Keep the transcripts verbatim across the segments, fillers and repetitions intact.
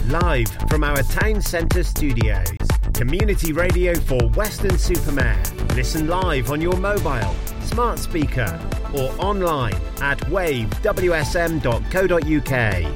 Live from our town centre studios. Community radio for Weston-super-Mare. Listen live on your mobile, smart speaker or online at wave w s m dot co dot u k.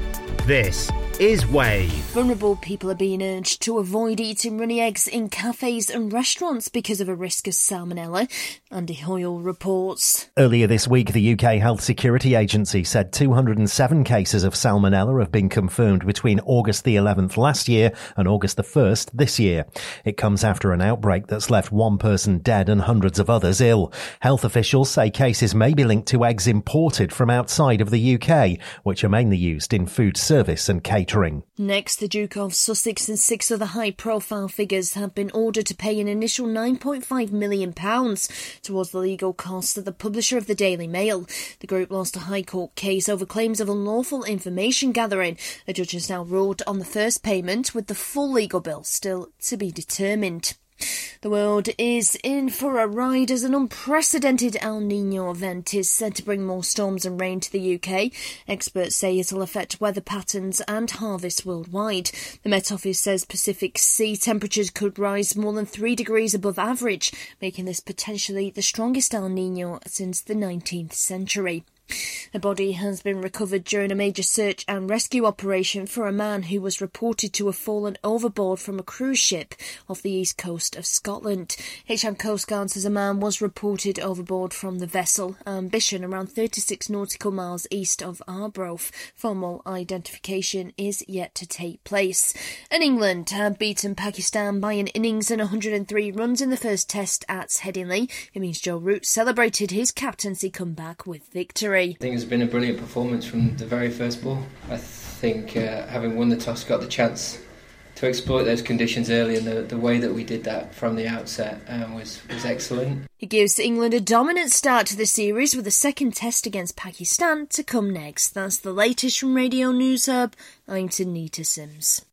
This is Wave. Vulnerable people are being urged to avoid eating runny eggs in cafes and restaurants because of a risk of salmonella. Andy Hoyle reports. Earlier this week, the U K Health Security Agency said two hundred seven cases of salmonella have been confirmed between August the eleventh last year and August the first this year. It comes after an outbreak that's left one person dead and hundreds of others ill. Health officials say cases may be linked to eggs imported from outside of the U K, which are mainly used in food service and catering. Next, the Duke of Sussex and six other high-profile figures have been ordered to pay an initial nine point five million pounds towards the legal costs of the publisher of the Daily Mail. The group lost a High Court case over claims of unlawful information gathering. A judge has now ruled on the first payment, with the full legal bill still to be determined. The world is in for a ride as an unprecedented El Niño event is said to bring more storms and rain to the U K. Experts say it'll affect weather patterns and harvests worldwide. The Met Office says Pacific Sea temperatures could rise more than three degrees above average, making this potentially the strongest El Niño since the nineteenth century. A body has been recovered during a major search and rescue operation for a man who was reported to have fallen overboard from a cruise ship off the east coast of Scotland. H M Coast Guard says a man was reported overboard from the vessel Ambition around thirty-six nautical miles east of Arbroath. Formal identification is yet to take place. And England have beaten Pakistan by an innings and one hundred three runs in the first test at Headingley. It means Joe Root celebrated his captaincy comeback with victory. I think it's been a brilliant performance from the very first ball. I think uh, having won the toss, got the chance to exploit those conditions early, and the, the way that we did that from the outset um, was, was excellent. It gives England a dominant start to the series, with the second test against Pakistan to come next. That's the latest from Radio News Hub. I'm Tanita Sims.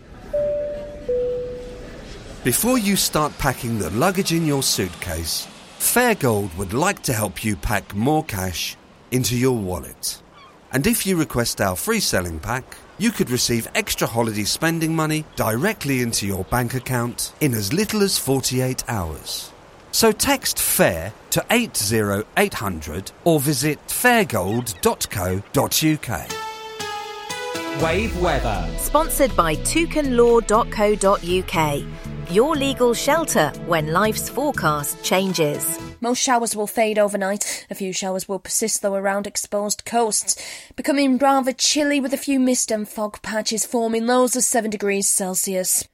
Before you start packing the luggage in your suitcase, Fairgold would like to help you pack more cash into your wallet. And if you request our free selling pack, you could receive extra holiday spending money directly into your bank account in as little as forty-eight hours. So text FAIR to eight zero eight hundred or visit fairgold dot co dot u k. Wave weather. Sponsored by toucan law dot co dot u k. Your legal shelter when life's forecast changes. Most showers will fade overnight. A few showers will persist, though, around exposed coasts, becoming rather chilly with a few mist and fog patches forming, lows of seven degrees Celsius.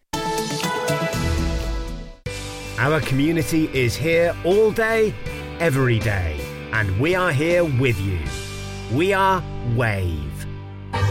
Our community is here all day, every day, and we are here with you. We are Wave.